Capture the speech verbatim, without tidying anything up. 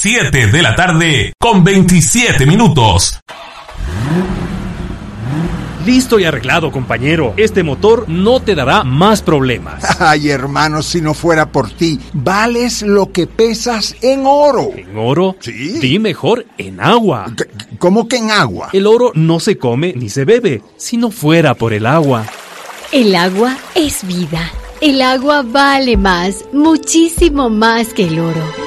siete de la tarde con veintisiete minutos. Listo y arreglado, compañero. Este motor no te dará más problemas. Ay, hermano, si no fuera por ti, vales lo que pesas en oro. ¿En oro? Sí. Di mejor en agua. ¿Cómo que en agua? El oro no se come ni se bebe, si no fuera por el agua. El agua es vida. El agua vale más, muchísimo más que el oro.